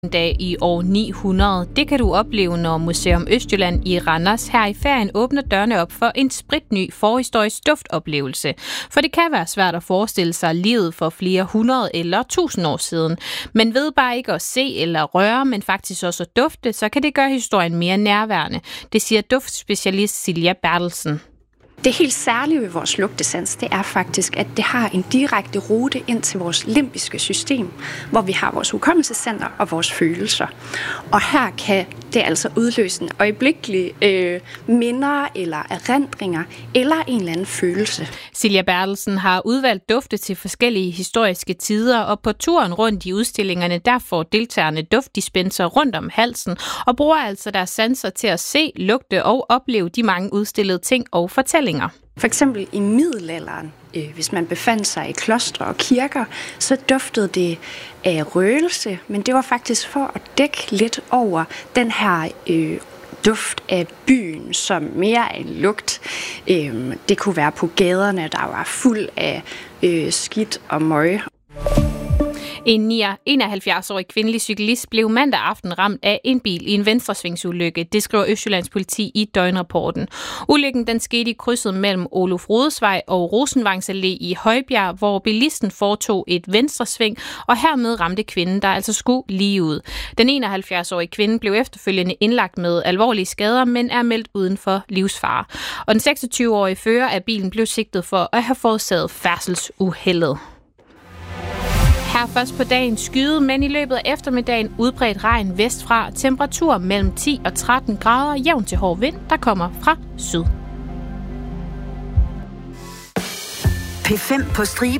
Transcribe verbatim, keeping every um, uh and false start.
dag i år ni hundrede. Det kan du opleve, når Museum Østjylland i Randers her i ferien åbner dørene op for en spritny forhistorisk duftoplevelse. For det kan være svært at forestille sig livet for flere hundrede eller tusind år siden. Men ved bare ikke at se eller røre, men faktisk også at dufte, så kan det gøre historien mere nærværende. Det siger duftspecialist Silja Bertelsen. Det helt særlige ved vores lugtesans, det er faktisk, at det har en direkte rute ind til vores limbiske system, hvor vi har vores hukommelsescenter og vores følelser. Og her kan det altså udløse en øjeblikkelig øh, minder eller erindringer eller en eller anden følelse. Silja Bertelsen har udvalgt dufte til forskellige historiske tider, og på turen rundt i udstillingerne, der får deltagerne duftdispenser rundt om halsen og bruger altså deres sanser til at se, lugte og opleve de mange udstillede ting og fortællinger. For eksempel i middelalderen, øh, hvis man befandt sig i klostre og kirker, så duftede det af røgelse, men det var faktisk for at dække lidt over den her øh, duft af byen, som mere er en lugt. Øh, det kunne være på gaderne, der var fuld af øh, skidt og møg. En enoghalvfjerds-årig kvindelig cyklist blev mandag aften ramt af en bil i en venstresvingsulykke. Det skriver Østjyllands politi i døgnrapporten. Ulykken den skete i krydset mellem Olof Rodesvej og Rosenvangs Allé i Højbjerg, hvor bilisten foretog et venstresving og hermed ramte kvinden, der altså skulle lige ud. Den enoghalvfjerds-årige kvinde blev efterfølgende indlagt med alvorlige skader, men er meldt uden for livsfare. Og den seksogtyve-årige fører af bilen blev sigtet for at have forårsaget færdselsuheldet. Her først på dagen skyde, men i løbet af eftermiddagen udbredt regn vestfra. Temperatur mellem ti og tretten grader, jævn til hård vind, der kommer fra syd. P fem på stribe